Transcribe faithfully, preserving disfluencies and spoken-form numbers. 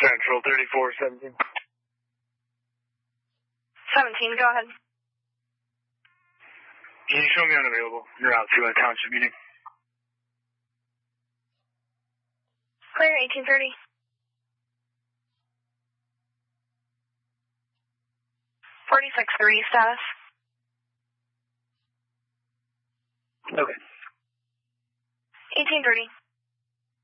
Central thirty-four seventeen. seventeen, go ahead. Can you show me unavailable? You're out to a township meeting. Clear, eighteen thirty. forty-six three, status. Okay. eighteen thirty.